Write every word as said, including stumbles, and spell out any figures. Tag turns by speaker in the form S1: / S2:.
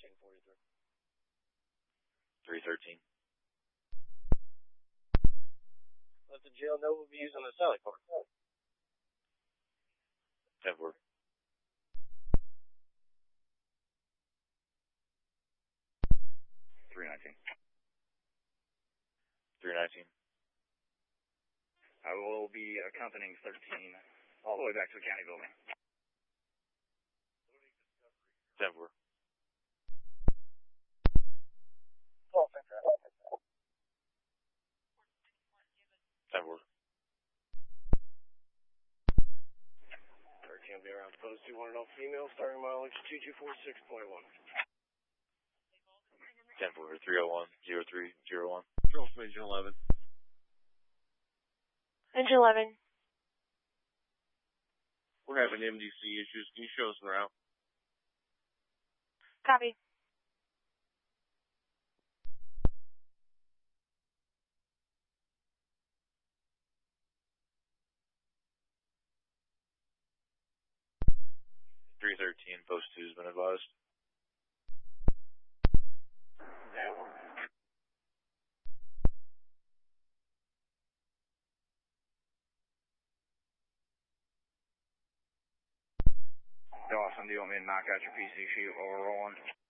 S1: thirteen forty-three.
S2: three thirteen.
S1: Let the jail know we'll be using the Sally Port.
S2: ten four.
S3: three nineteen.
S2: three nineteen.
S3: I will be accompanying thirteen all the way back to the county building.
S2: ten four.
S1: Oh, thank you.
S2: ten four.
S1: thirteen will be around post two hundred all female, starting mileage two two four six point one.
S2: ten four, three oh one, zero three, zero one.
S4: Control from Engine eleven.
S5: Engine eleven.
S4: We're having M D C issues. Can you show us the route?
S5: Copy.
S2: three thirteen, post two has been advised.
S3: Dawson, do you want me to knock out your P C sheet while we're rolling?